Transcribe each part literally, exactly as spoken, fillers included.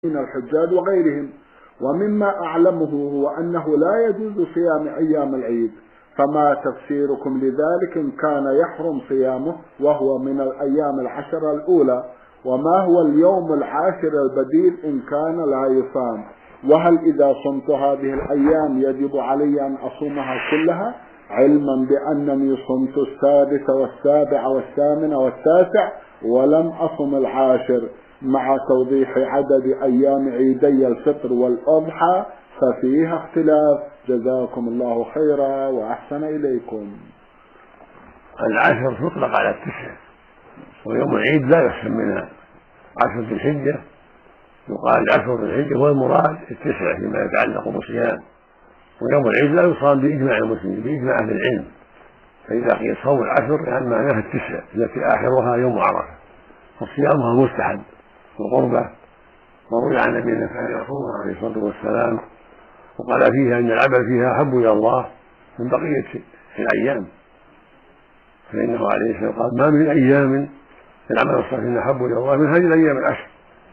من الحجاج وغيرهم. ومما أعلمه هو أنه لا يجوز صيام أيام العيد، فما تفسيركم لذلك إن كان يحرم صيامه وهو من الأيام العشر الأولى؟ وما هو اليوم العاشر البديل إن كان لا يصام؟ وهل إذا صمت هذه الأيام يجب علي أن أصومها كلها، علما بأنني صمت السادس والسابع والثامن والتاسع ولم أصم العاشر، مع توضيح عدد أيام عيدي الفطر والأضحى ففيها اختلاف؟ جزاكم الله خيرا وأحسن إليكم. العشر تطلق على التسع، ويوم العيد لا يحسن منها عشر ذي الحجة، يقال عشر ذي الحجة والمراد التسع فيما يتعلق بالصيام، ويوم العيد لا يصام بإجماع المسلمين بإجماع أهل العلم، فإذا قيل صوم العشر يعني معناها التسع التي آخرها يوم عرفة، وصيامها مستحب وقربة، وروي عن نبينا كان يصومها عليه الصلاة والسلام، وقال فيها إن العمل فيها أحب إلى الله من بقية الأيام، فإنه عليه الصلاة والسلام قال ما من أيام العمل الصالح أحب إلى الله من هذه الأيام العشر.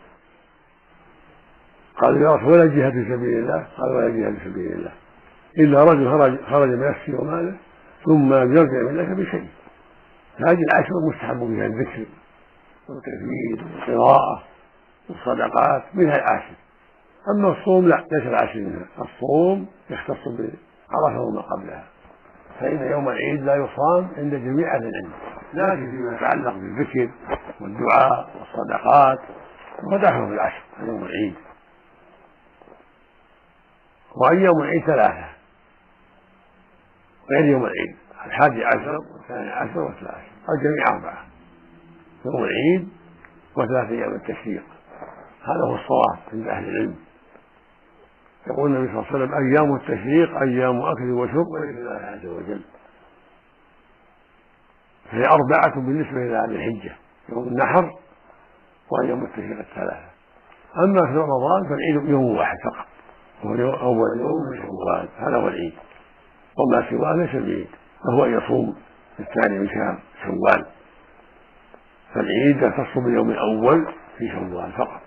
قال يا رسول ولا جهاد في سبيل الله؟ قال ولا جهاد في سبيل الله إلا رجل خرج خرج بنفسه وماله ثم يرجع من ذلك بشيء. هذه العشر مستحب فيها الذكر والتكبير والقراءة والصدقات منها العاشر. أما الصوم لا، ليس العاشر منها، الصوم يختص بعرفة وما قبلها، فإن يوم العيد لا يصام عند جميع أهل العلم، لكن فيما يتعلق بالذكر والدعاء والصدقات ودخلوا في العشر يوم العيد. وأيام العيد ثلاثة غير يوم العيد، الحادي عشر والثاني عشر والثالث عشر، الجميع أربعة: يوم العيد وثلاث أيام التشريق. هذا هو الصواب عند أهل العلم. يقول النبي صلى الله عليه وسلم أيام التشريق أيام أكل وشرب ولذكر الله عز وجل، فهي أربعة بالنسبة إلى أهل الحجة: يوم النحر وأيام التشريق الثلاثة. أما في رمضان فالعيد يوم واحد فقط، هو أول يوم من شوال، هذا هو العيد، وما سواه ليس العيد، فهو أن يصوم الثاني من شهر شوال، فالعيد يختص باليوم الأول في شوال فقط.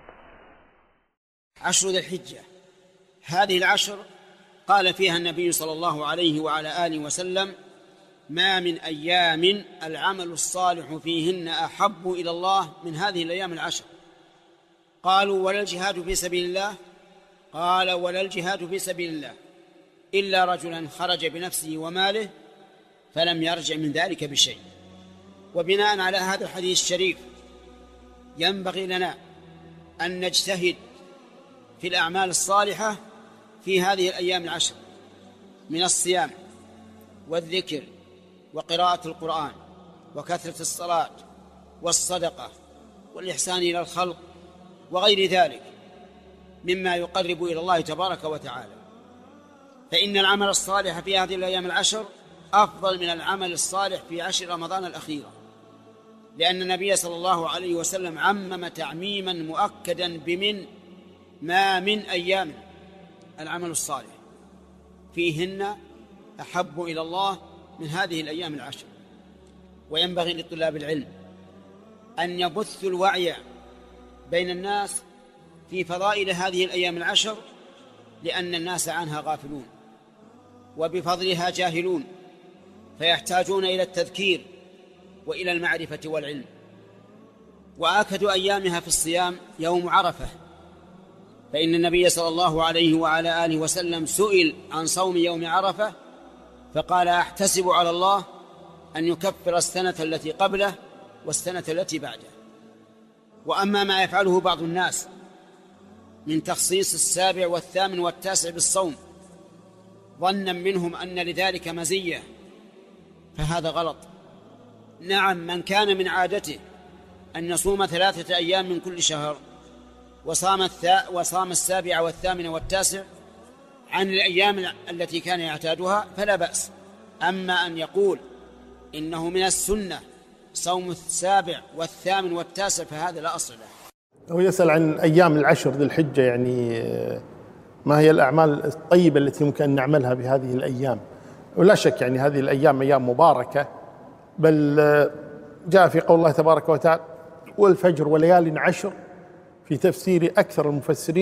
عشر ذي الحجة هذه العشر قال فيها النبي صلى الله عليه وعلى آله وسلم: ما من أيام العمل الصالح فيهن أحب إلى الله من هذه الأيام العشر. قالوا ولا الجهاد في سبيل الله؟ قال ولا الجهاد في سبيل الله إلا رجلا خرج بنفسه وماله فلم يرجع من ذلك بشيء. وبناء على هذا الحديث الشريف ينبغي لنا أن نجتهد في الأعمال الصالحة في هذه الأيام العشر من الصيام والذكر وقراءة القرآن وكثرة الصلاة والصدقة والإحسان إلى الخلق وغير ذلك مما يقرب إلى الله تبارك وتعالى، فإن العمل الصالح في هذه الأيام العشر أفضل من العمل الصالح في عشر رمضان الأخيرة، لأن النبي صلى الله عليه وسلم عمم تعميما مؤكدا بمن ما من أيام العمل الصالح فيهن أحب إلى الله من هذه الأيام العشر. وينبغي لطلاب العلم أن يبثوا الوعي بين الناس في فضائل هذه الأيام العشر، لأن الناس عنها غافلون وبفضلها جاهلون، فيحتاجون إلى التذكير وإلى المعرفة والعلم. وآكد أيامها في الصيام يوم عرفة، فإن النبي صلى الله عليه وعلى آله وسلم سئل عن صوم يوم عرفة فقال: أحتسب على الله أن يكفر السنة التي قبله والسنة التي بعده. وأما ما يفعله بعض الناس من تخصيص السابع والثامن والتاسع بالصوم ظنا منهم أن لذلك مزية فهذا غلط. نعم، من كان من عادته أن يصوم ثلاثة أيام من كل شهر وصام, الثا وصام السابع والثامن والتاسع عن الأيام التي كان يعتادها فلا بأس. أما أن يقول إنه من السنة صوم السابع والثامن والتاسع فهذا لا أصل له. هو يسأل عن أيام العشر ذي الحجة، يعني ما هي الأعمال الطيبة التي يمكن أن نعملها بهذه الأيام؟ ولا شك يعني هذه الأيام أيام مباركة، بل جاء في قول الله تبارك وتعالى: والفجر وليال عشر في تفسير أكثر المفسرين